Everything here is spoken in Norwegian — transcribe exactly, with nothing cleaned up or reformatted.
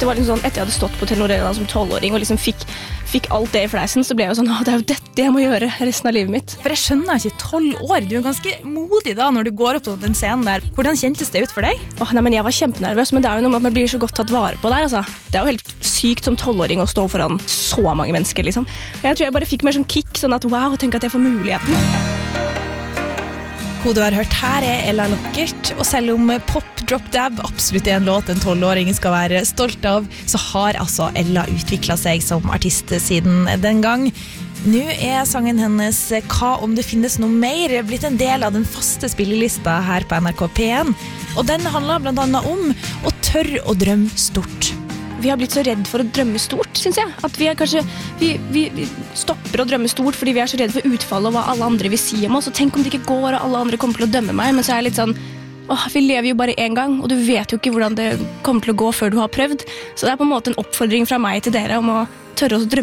det var liksom sånn, etter jeg hadde stått på Telenor Arena som tolvåring og liksom fikk, fikk alt det i fleisen, så ble jeg jo sånn, det er jo dette jeg må gjøre resten av livet mitt. For jeg skjønner ikke, tolv år, du er ganske modig da når du går opp på den scenen der. Hvordan kjentes det ut for deg? Åh, nei, men jeg var kjempenervøs, men det er jo noe med at man blir så godt tatt vare på der, altså. Det er jo helt sykt som tolvåring å stå foran så mange mennesker, liksom. Jeg tror jeg bare fikk mer sånn kick, sånn at wow, tenk at jeg får muligheten. Hun du har hørt her er Ella Lockert, og selv om Pop Drop Dab absolutt er en låt en tolvåring skal være stolt av, så har altså Ella utviklet seg som artist siden den gang. Nå er sangen hennes «Hva om det finnes noe mer» blitt en del av den faste spillelista her på N R K P en, og den handler blant annet om å tørre å drømme stort. Vi har blitt så redd for å drømme stort, synes jeg. At vi er kanskje, vi, vi, vi stopper å drømme stort fordi vi er så redd for utfallet og hva alle andre vil si om oss. Og tenk om det ikke går, og alle andre kommer til å dømme meg. Men så er jeg litt sånn, åh, vi lever jo bare en gang, og du vet jo ikke hvordan det kommer til å gå før du har prøvd. Så det er på en måte en oppfordring fra meg til dere om å tørre å drømme.